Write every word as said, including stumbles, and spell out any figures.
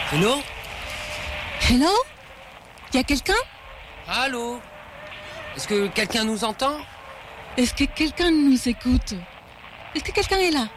Hello? Hello? Y a quelqu'un? Allô? Est-ce que quelqu'un nous entend? Est-ce que quelqu'un nous écoute? Est-ce que quelqu'un est là?